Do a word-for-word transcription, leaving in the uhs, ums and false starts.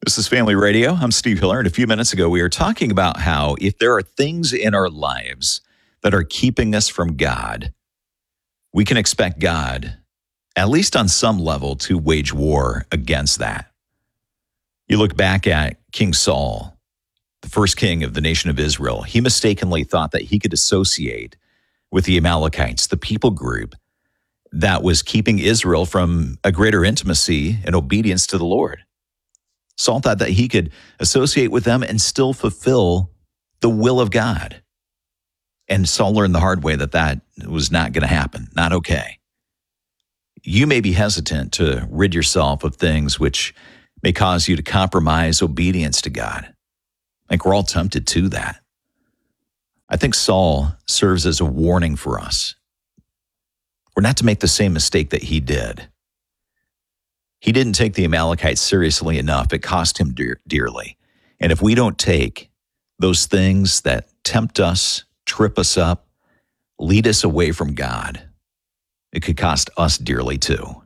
This is Family Radio. I'm Steve Hiller, and a few minutes ago we were talking about how if there are things in our lives that are keeping us from God, we can expect God, at least on some level, to wage war against that. You look back at King Saul, the first king of the nation of Israel. He mistakenly thought that he could associate with the Amalekites, the people group that was keeping Israel from a greater intimacy and obedience to the Lord. Saul thought that he could associate with them and still fulfill the will of God. And Saul learned the hard way that that was not going to happen, not okay. You may be hesitant to rid yourself of things which may cause you to compromise obedience to God. I think we're all tempted to that. I think Saul serves as a warning for us. We're not to make the same mistake that he did. He didn't take the Amalekites seriously enough. It cost him dear, dearly. And if we don't take those things that tempt us, trip us up, lead us away from God, it could cost us dearly too.